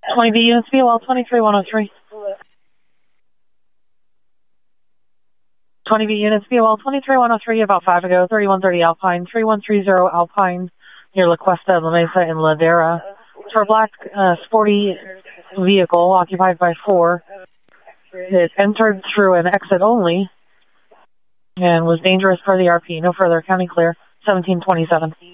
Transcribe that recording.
20B units, BOL 23103. 20B units, BOL 23103, about 5 ago, 3130 Alpine, 3130 Alpine, near La Cuesta, La Mesa, and Ladera. For a black sporty vehicle occupied by 4. It entered through an exit only and was dangerous per the RP. No further. County clear. 1727.